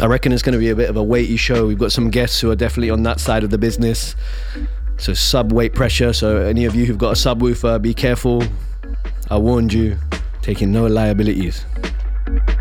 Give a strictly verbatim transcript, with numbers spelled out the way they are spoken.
I reckon it's going to be a bit of a weighty show. We've got some guests who are definitely on that side of the business. So sub weight pressure. So any of you who've got a subwoofer, be careful. I warned you, taking no liabilities.